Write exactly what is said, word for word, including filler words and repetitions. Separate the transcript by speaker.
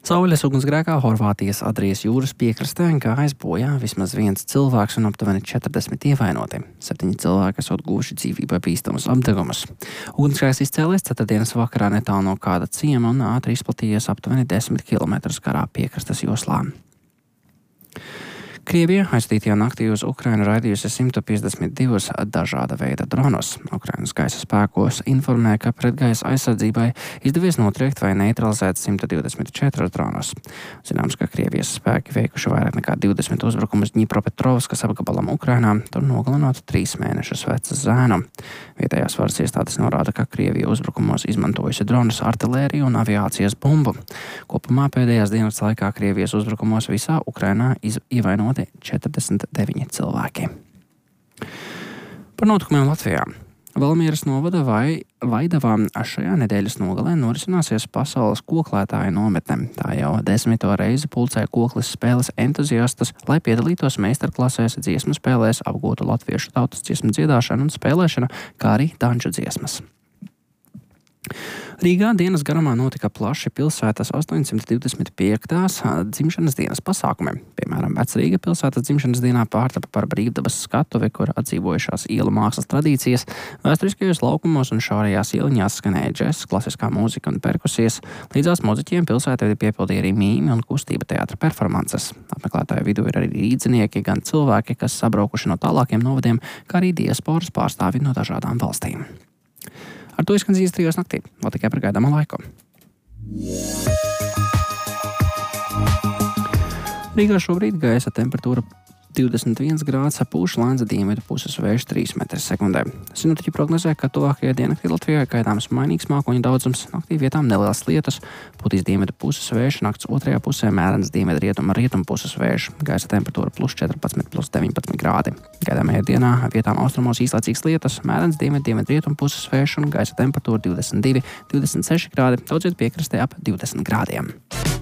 Speaker 1: Saules ugunsgrēkā Horvātijas Adrijas jūras piekrastē gājis bojā vismaz viens cilvēks un aptuveni četrdesmit ievainoti. Septiņi cilvēki esot guvuši dzīvībai bīstamus apdegumus. Ugunsgrēks izcēlies ceturtdienas vakarā netālu no kāda ciema un ātri izplatījies aptuveni desmit kilometrus garā piekrastes joslā. Krievija aiztītajā naktī uz Ukrainu raidījusi simtu piecdesmit divus dažāda veida dronus. Ukrainas gaisa spēkos informē, ka pretgaisa aizsardzībai izdevies notriekt vai neutralizēt simtu divdesmit četrus dronus. Zināms, ka Krievijas spēki veikuši vairāk nekā divdesmit uzbrukumus Dņipropetrovskas apgabalam Ukrainā, tur nogalinot trīs mēnešus vecu zēnu. Vietējās varas iestādes norāda, ka Krievija uzbrukumos izmantojusi dronus, artilēriju un aviācijas bumbu. Kopumā pēdējās dienas laikā Krievijas uzbrukumos visā Ukrainā ievainoti četrdesmit deviņi cilvēki. Par notikumiem Latvijā. Valmieras novada vai Vaidavā šajā nedēļas nogalē norisināsies pasaules koklētāju nometne. Tā jau desmito reizi pulcē koklis spēles entuziastus, lai piedalītos meistarklasēs, dziesmu spēlēs, apgūtu latviešu tautas dziesmu dziedāšanu un spēlēšanu, kā arī danču dziesmas. Rīgā dienas garumā notika plaši pilsētas astoņsimt divdesmit piektās dzimšanas dienas pasākumi. Piemēram, Vecrīga pilsētas dzimšanas dienā pārtapa par brīvdabas skatuvi, kur atdzīvojušās ielu mākslas tradīcijas, vēsturiskajos laukumos un šaurajās ieliņās skanēja džess, klasiskā mūzika un perkusijas. Līdzās muziķiem pilsētā piepildīja arī mīmi un kustība teātra performances. Apmeklētāju vidū ir arī rīdzinieki, gan cilvēki, kas sabraukuši no tālākiem novadiem, kā arī diasporas pārstāvi no dažādām valstīm. Ar to izskan ziņas trijos naktī. Vēl tikai par gaidāmo laiku. Rīgā šobrīd gaisa temperatūra divdesmit viens grāds, pūš lēns dienvidu puses vējš trīs metri sekundē. Sinoptiķi prognozē, ka tuvākajā diennaktī Latvijā gaidāms mainīgs mākoņu daudzums, naktī vietām nelielas lietus, putīs dienvidu puses vējš, nakts otrajā pusē mērens dienvidu rietumu rietumu puses vējš, gaisa temperatūra plus četrpadsmit, plus deviņpadsmit grādi. Gaidāmajā dienā vietām austrumos īslaicīgs lietus, mērens dienvidu dienvidu rietumu puses vējš un gaisa temperatūra divdesmit divi, divdesmit seši grādi, daudz viet piekrastē ap divdesmit grādiem.